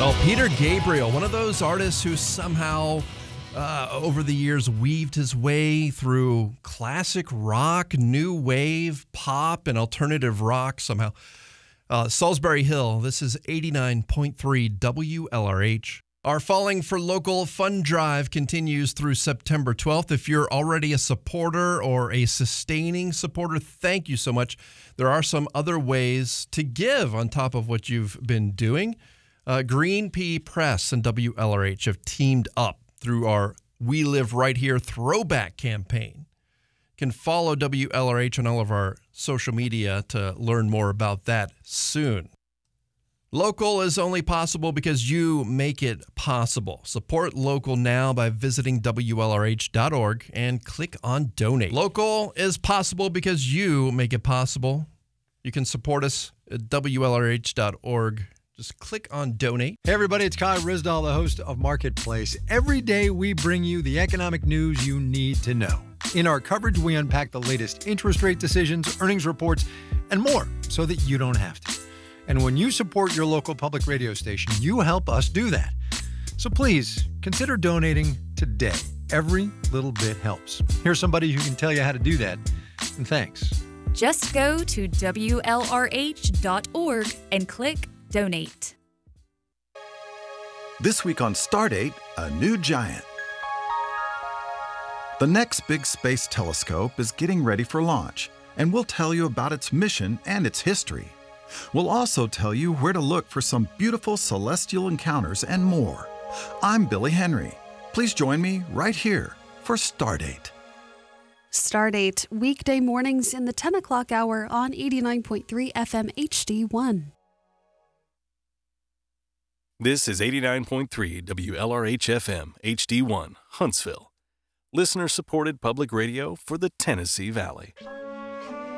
Oh, Peter Gabriel, one of those artists who somehow, over the years, weaved his way through classic rock, new wave, pop, and alternative rock somehow. Salisbury Hill, this is 89.3 WLRH. Our Falling for Local Fund Drive continues through September 12th. If you're already a supporter or a sustaining supporter, thank you so much. There are some other ways to give on top of what you've been doing. Green Pea Press and WLRH have teamed up through our We Live Right Here throwback campaign. You can follow WLRH on all of our social media to learn more about that soon. Local is only possible because you make it possible. Support local now by visiting WLRH.org and click on donate. Local is possible because you make it possible. You can support us at WLRH.org. Just click on donate. Hey, everybody, it's Kai Rizdal, the host of Marketplace. Every day, we bring you the economic news you need to know. In our coverage, we unpack the latest interest rate decisions, earnings reports, and more so that you don't have to. And when you support your local public radio station, you help us do that. So please, consider donating today. Every little bit helps. Here's somebody who can tell you how to do that. And thanks. Just go to WLRH.org and click Donate. This week on Stardate, a new giant. The next big space telescope is getting ready for launch, and we'll tell you about its mission and its history. We'll also tell you where to look for some beautiful celestial encounters and more. I'm Billy Henry. Please join me right here for Stardate. Stardate, weekday mornings in the 10 o'clock hour on 89.3 FM HD1. This is 89.3 WLRH-FM HD1, Huntsville. Listener-supported public radio for the Tennessee Valley.